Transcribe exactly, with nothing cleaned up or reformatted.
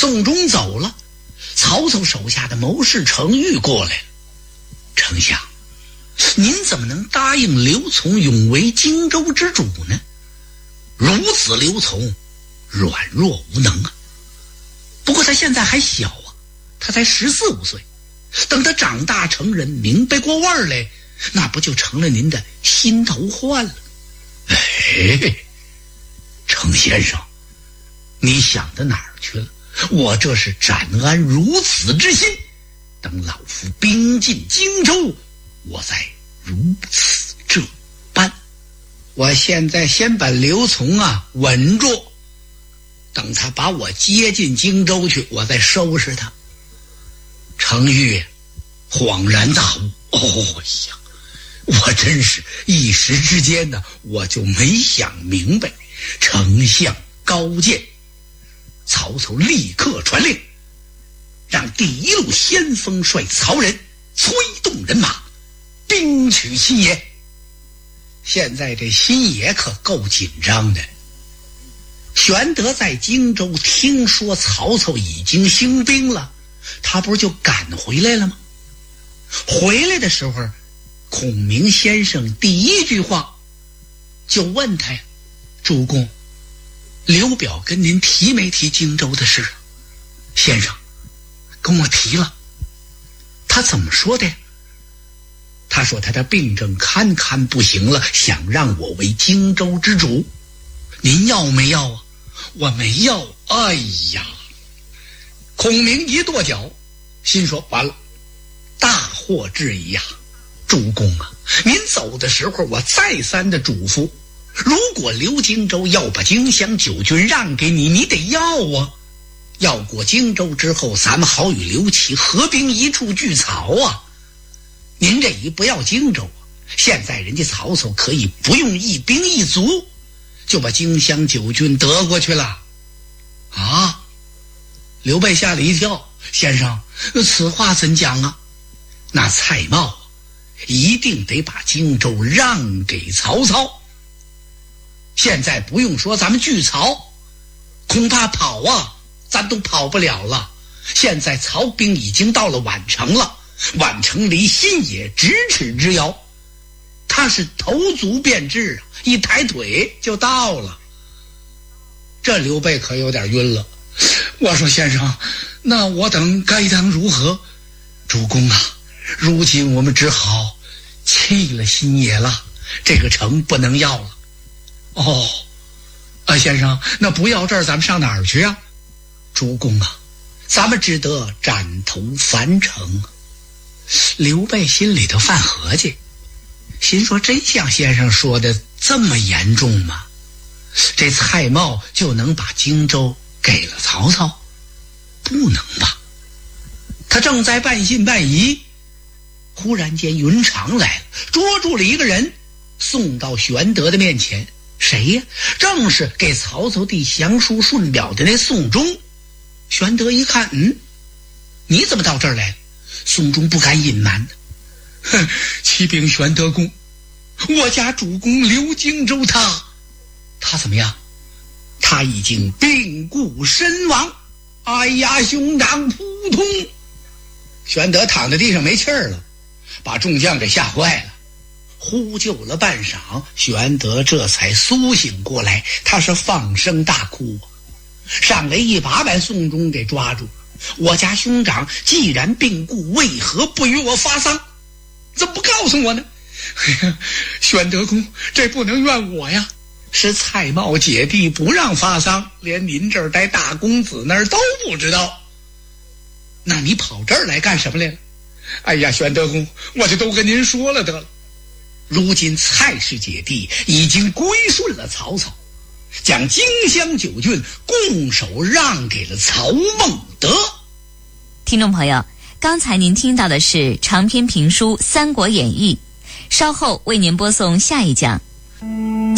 宋忠走了，曹操手下的谋士程昱过来了。丞相，您怎么能答应刘琮永为荆州之主呢？如此刘琮软弱无能啊。不过他现在还小啊，他才十四五岁，等他长大成人，明白过味儿来，那不就成了您的心头患了？哎，程先生，你想到哪儿去了？我这是展安如此之心，等老夫兵进荆州，我再如此这般。我现在先把刘琮啊稳住，等他把我接进荆州去，我再收拾他。程昱恍然大悟，哦呀，我真是一时之间呢，我就没想明白。丞相高见。曹操立刻传令，让第一路先锋帅曹仁催动人马，兵取新野。现在这新野可够紧张的。玄德在荆州听说曹操已经兴兵了，他不是就赶回来了吗？回来的时候，孔明先生第一句话就问他呀：主公，刘表跟您提没提荆州的事啊？先生，跟我提了。他怎么说的呀？他说他的病症堪堪不行了，想让我为荆州之主。您要没要啊？我没要。哎呀，孔明一跺脚，心说完了，大祸至矣呀！主公啊，您走的时候我再三的嘱咐，如果刘荆州要把荆襄九郡让给你，你得要啊。要过荆州之后，咱们好与刘琦合兵一处拒曹啊。您这一不要荆州啊，现在人家曹操可以不用一兵一卒就把荆襄九郡得过去了啊！刘备吓了一跳，先生，此话怎讲啊？那蔡瑁一定得把荆州让给曹操。现在不用说咱们拒曹，恐怕跑啊咱都跑不了了。现在曹兵已经到了宛城了，宛城离新野咫尺之遥，他是头足便至啊，一抬腿就到了。这刘备可有点晕了。我说先生，那我等该当如何？主公啊，如今我们只好弃了新野了，这个城不能要了。哦，啊先生，那不要这儿咱们上哪儿去啊？主公啊，咱们只得斩头樊城。刘备心里头犯合计，心说真像先生说的这么严重吗？这蔡瑁就能把荆州给了曹操？不能吧。他正在半信半疑，忽然间云长来了，捉住了一个人，送到玄德的面前。谁呀？正是给曹操递降书顺表的那宋忠。玄德一看，嗯，你怎么到这儿来了？宋忠不敢隐瞒，哼，启禀玄德公，我家主公刘荆州他他怎么样？他已经病故身亡。哎呀，兄长扑通！玄德躺在地上没气儿了，把众将给吓坏了。呼救了半晌，玄德这才苏醒过来，他是放声大哭，上来一把把宋忠给抓住。我家兄长既然病故，为何不与我发丧？怎么不告诉我呢？哎呀，玄德公，这不能怨我呀，是蔡瑁姐弟不让发丧，连您这儿带大公子那儿都不知道。那你跑这儿来干什么来了？哎呀，玄德公，我就都跟您说了得了。如今蔡氏姐弟已经归顺了曹操，将荆襄九郡拱手让给了曹孟德。 听众朋友，刚才您听到的是长篇评书《三国演义》，稍后为您播送下一讲。